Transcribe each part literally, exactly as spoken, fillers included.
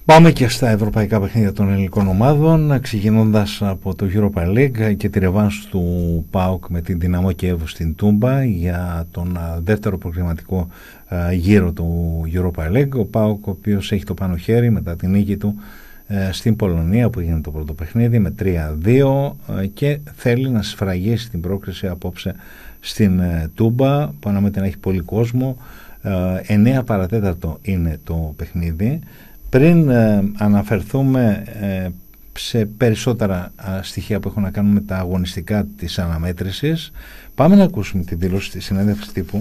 Πάμε και στα ευρωπαϊκά παιχνίδια των ελληνικών ομάδων, ξεκινώντας από το Europa League και τη ρεβάνς του ΠΑΟΚ με την Δυναμό Κιέβου στην Τούμπα για τον δεύτερο προκριματικό γύρο του Europa League. Ο ΠΑΟΚ, ο οποίος έχει το πάνω χέρι μετά την νίκη του στην Πολωνία που έγινε το πρώτο παιχνίδι με τρία δύο και θέλει να σφραγίσει την πρόκριση απόψε στην Τούμπα που αναμένεται να έχει πολύ κόσμο. εννέα παρατέταρτο είναι το παιχνίδι. Πριν ε, αναφερθούμε ε, σε περισσότερα ε, στοιχεία που έχουν να κάνουν με τα αγωνιστικά της αναμέτρησης, πάμε να ακούσουμε τη δήλωση της συνέντευξης τύπου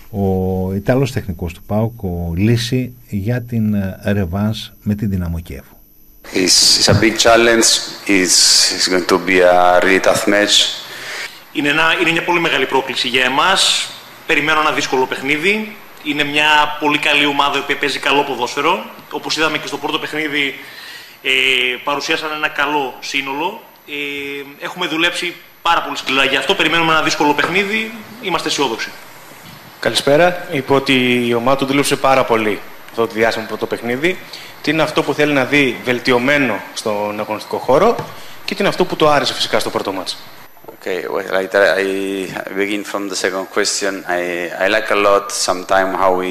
ο Ιταλός τεχνικός του ΠΑΟΚ, ο Λύση, για την ε, ρεβάνς με την Δυναμό Κιέβου. It's, it's a big challenge. It's, it's going to be a really tough match. Είναι, ένα, είναι μια πολύ μεγάλη πρόκληση για εμάς. Περιμένω ένα δύσκολο παιχνίδι. Είναι μια πολύ καλή ομάδα που παίζει καλό ποδόσφαιρο. Όπως είδαμε και στο πρώτο παιχνίδι, ε, παρουσίασαν ένα καλό σύνολο. Ε, έχουμε δουλέψει πάρα πολύ σκληρά. Γι' αυτό περιμένουμε ένα δύσκολο παιχνίδι. Είμαστε αισιόδοξοι. Καλησπέρα. Είπε ότι η ομάδα του δούλεψε πάρα πολύ αυτό το διάστημα πρώτο παιχνίδι. Τι είναι αυτό που θέλει να δει βελτιωμένο στον αγωνιστικό χώρο και τι είναι αυτό που του άρεσε φυσικά στο πρώτο μάτς. Okay, well, I, I begin from the second question. I, I like a lot sometimes how we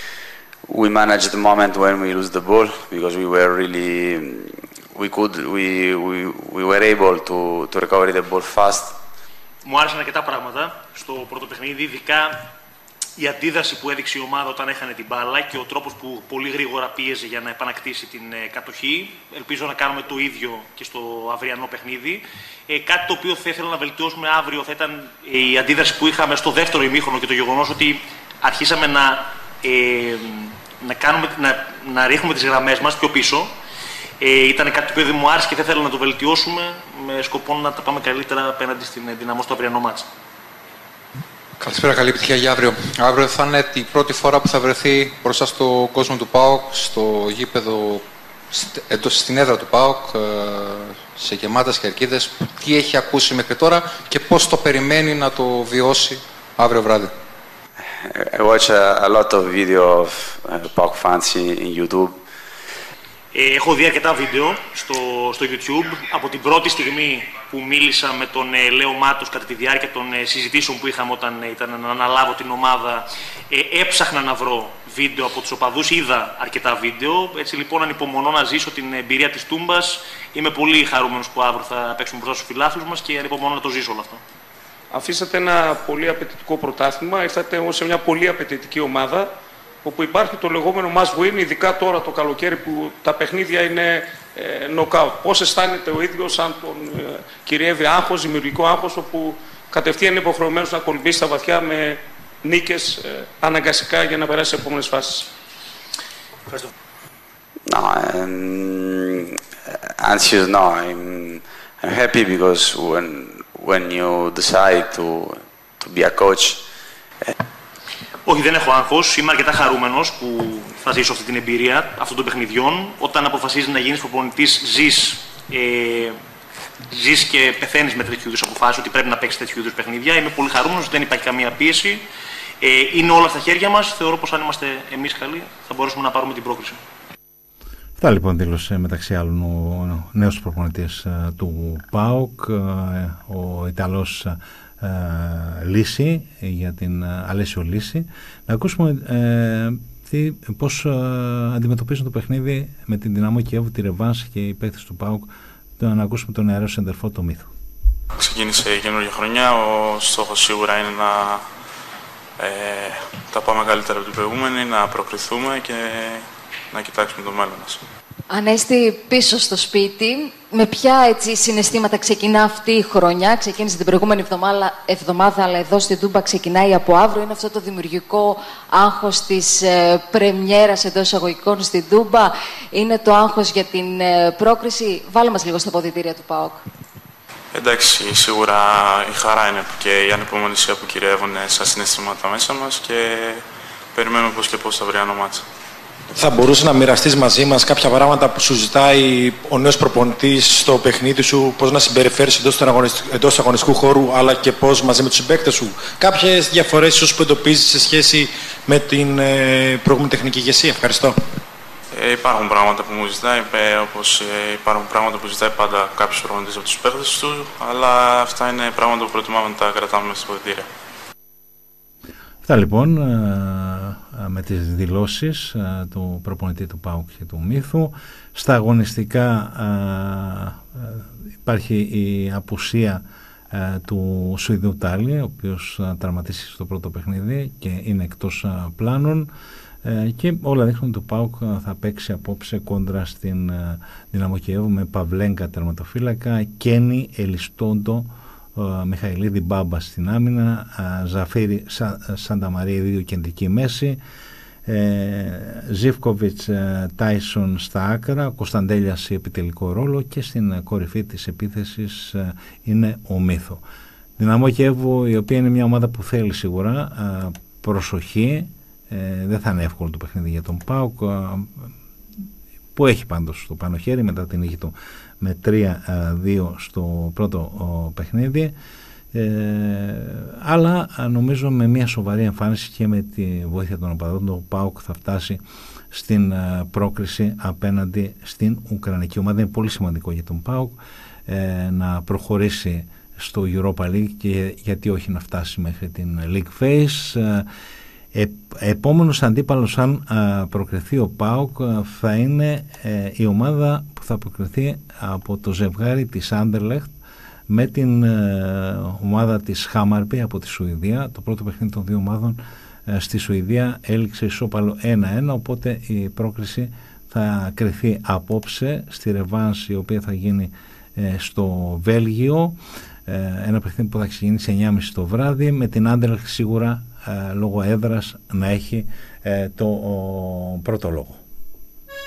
we manage the moment when we lose the ball because we were really we could we we, we were able to to recover the ball fast. Μου άρεσαν αρκετά πράγματα στο πρώτο παιχνίδι, ειδικά η αντίδραση που έδειξε η ομάδα όταν έχανε την μπάλα και ο τρόπος που πολύ γρήγορα πίεζε για να επανακτήσει την ε, κατοχή. Ελπίζω να κάνουμε το ίδιο και στο αυριανό παιχνίδι. Ε, κάτι το οποίο θα ήθελα να βελτιώσουμε αύριο θα ήταν ε, η αντίδραση που είχαμε στο δεύτερο ημίχρονο και το γεγονός ότι αρχίσαμε να, ε, να, κάνουμε, να, να ρίχνουμε τις γραμμές μας πιο πίσω. Ε, ήταν κάτι το οποίο δεν μου άρεσε και θα ήθελα να το βελτιώσουμε με σκοπό να τα πάμε καλύτερα απέναντι στην Δυναμό στο αυριανό μάτς. Καλησπέρα, καλή επιτυχία για αύριο. Αύριο θα είναι η πρώτη φορά που θα βρεθεί μπροστά στον κόσμο του ΠΑΟΚ, στο γήπεδο, στην έδρα του ΠΑΟΚ, σε γεμάτες κερκίδες. Τι έχει ακούσει μέχρι τώρα και πώς το περιμένει να το βιώσει αύριο βράδυ. I watch a, a lot of video of uh, PAOK fans in YouTube. Ε, έχω δει αρκετά βίντεο στο, στο YouTube. Από την πρώτη στιγμή που μίλησα με τον ε, Λέο Μάτος κατά τη διάρκεια των ε, συζητήσεων που είχαμε όταν ε, ήταν να αναλάβω την ομάδα, ε, έψαχνα να βρω βίντεο από τους οπαδούς, είδα αρκετά βίντεο. Έτσι λοιπόν ανυπομονώ να ζήσω την εμπειρία της Τούμπας. Είμαι πολύ χαρούμενος που αύριο θα παίξουμε μπροστά στους φιλάθλους μας και ανυπομονώ να το ζήσω όλο αυτό. Αφήσατε ένα πολύ απαιτητικό πρωτάθλημα, ήρθατε όμως σε μια πολύ απαιτητική ομάδα, όπου υπάρχει το λεγόμενο must win, ειδικά τώρα το καλοκαίρι που τα παιχνίδια είναι ε, knockout. Πώς αισθάνεται ο ίδιος αν τον ε, κυριεύει άγχος, δημιουργικό άγχος, όπου κατευθείαν είναι υποχρεωμένος να κολυμπήσει στα βαθιά με νίκες ε, αναγκαστικά για να περάσει σε επόμενες φάσεις. Ευχαριστώ. No, um, answer no. I'm, I'm happy because when when you decide to to be a coach. Uh, Όχι, δεν έχω άγχος. Είμαι αρκετά χαρούμενος που θα ζήσω αυτή την εμπειρία αυτών των παιχνιδιών. Όταν αποφασίζεις να γίνεις προπονητής, ζεις, ε, ζεις και πεθαίνεις με τέτοιου είδους αποφάσεις, ότι πρέπει να παίξεις τέτοιου είδους παιχνίδια. Είμαι πολύ χαρούμενος, δεν υπάρχει καμία πίεση. Ε, είναι όλα στα χέρια μας. Θεωρώ πως αν είμαστε εμείς καλοί, θα μπορέσουμε να πάρουμε την πρόκριση. Αυτά λοιπόν δήλωσε μεταξύ άλλων ο νέος προπονητής του ΠΑΟΚ, ο Ιταλός Uh, Λύση, για την uh, Αλέσιο Λύση. Να ακούσουμε uh, τι, πώς uh, αντιμετωπίζουν το παιχνίδι με την Δυναμό Κιέβου, τη ρεβάνς και οι παίκτες του ΠΑΟΚ. Να ακούσουμε τον νεαρό σεντερφόρ, το Μύθο. Ξεκίνησε η καινούργια χρονιά. Ο στόχος σίγουρα είναι να ε, τα πάμε καλύτερα από την προηγούμενη, να προκριθούμε και να κοιτάξουμε το μέλλον μας. Ανέστη, πίσω στο σπίτι, με ποια έτσι συναισθήματα ξεκινά αυτή η χρονιά? Ξεκίνησε την προηγούμενη εβδομάδα, εβδομάδα αλλά εδώ στην Τούμπα ξεκινάει από αύριο. Είναι αυτό το δημιουργικό άγχος της ε, πρεμιέρας εντός εισαγωγικών στην Τούμπα. Είναι το άγχος για την ε, πρόκριση. Βάλε μας λίγο στα αποδυτήρια του ΠΑΟΚ. Εντάξει, σίγουρα η χαρά είναι και η ανυπομονησία που κυριεύουν σαν συναισθήματα μέσα μας και περιμένουμε πώς και πώς θα βρει ένα μάτσα. Θα μπορούσε να μοιραστείς μαζί μας κάποια πράγματα που σου ζητάει ο νέος προπονητής στο παιχνίδι σου, πώς να συμπεριφέρεις εντός του εντός αγωνιστικού χώρου, αλλά και πώς μαζί με τους συμπαίκτες σου? Κάποιες διαφορές ίσως που εντοπίζεις σε σχέση με την ε, προηγούμενη τεχνική ηγεσία? Ευχαριστώ. Ε, υπάρχουν πράγματα που μου ζητάει, ε, όπως ε, υπάρχουν πράγματα που ζητάει πάντα κάποιος προπονητής από τους παίκτες του, αλλά αυτά είναι πράγματα που προτιμάμε να τα κρατάμε μέσα στα ποδητήρια. Αυτά λοιπόν με τις δηλώσεις του προπονητή του ΠΑΟΚ και του Μύθου. Στα αγωνιστικά υπάρχει η απουσία του Σουηδού Τάλι, ο οποίος τραυματίστηκε στο πρώτο παιχνίδι και είναι εκτός πλάνων, και όλα δείχνουν ότι ο ΠΑΟΚ θα παίξει απόψε κόντρα στην Δυναμό Κιέβου με Παυλέγκα τερματοφύλακα, Κένι, Ελιστόντο, Μιχαηλίδη Μπάμπα στην άμυνα, Ζαφίρι Σανταμαρία, δύο κεντρική μέση, Ζίβκοβιτς Τάισον στα άκρα, Κωνσταντέλιας σε επιτελικό ρόλο, και στην κορυφή της επίθεσης είναι ο Μύθο. Δυναμό Κιέβου, η οποία είναι μια ομάδα που θέλει σίγουρα προσοχή, δεν θα είναι εύκολο το παιχνίδι για τον ΠΑΟΚ, που έχει πάντως το πάνω χέρι μετά την νίκη του με τρία δύο στο πρώτο παιχνίδι, ε, αλλά νομίζω με μια σοβαρή εμφάνιση και με τη βοήθεια των οπαδών το ΠΑΟΚ θα φτάσει στην πρόκριση απέναντι στην Ουκρανική ομάδα. Είναι πολύ σημαντικό για τον ΠΑΟΚ ε, να προχωρήσει στο Europa League, και γιατί όχι να φτάσει μέχρι την League Phase. Ε, επόμενος αντίπαλος, αν α, προκριθεί ο ΠΑΟΚ, θα είναι ε, η ομάδα που θα προκριθεί από το ζευγάρι της Άντερλεχτ με την ε, ομάδα της Χάμαρμπι από τη Σουηδία. Το πρώτο παιχνίδι των δύο ομάδων ε, στη Σουηδία έληξε ισόπαλο ένα ένα, οπότε η πρόκριση θα κριθεί απόψε στη ρεβάνς, η οποία θα γίνει ε, στο Βέλγιο, ε, ένα παιχνίδι που θα ξεκινήσει εννιά και μισή το βράδυ, με την Άντερλεχτ σίγουρα λόγω έδρας να έχει ε, το ο, πρώτο λόγο.